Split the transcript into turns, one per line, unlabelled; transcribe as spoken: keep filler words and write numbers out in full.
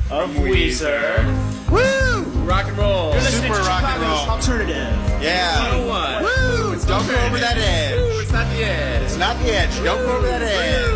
of Weezer.
Woo!
Rock and roll.
You're listening
Super
to
rock and
Chicago's
roll.
Alternative.
Yeah.
one oh one.
Woo!
Don't go over that edge.
Ooh, it's not the edge.
It's not the edge. Don't go over that edge.